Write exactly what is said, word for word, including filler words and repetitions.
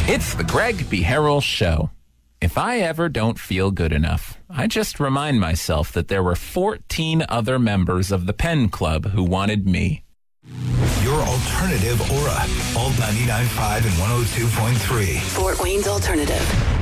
It's the Greg B. Harrell Show. If I ever don't feel good enough, I just remind myself that there were fourteen other members of the Pen Club who wanted me. Your alternative aura. Alt ninety-nine point five and one oh two point three. Fort Wayne's Alternative.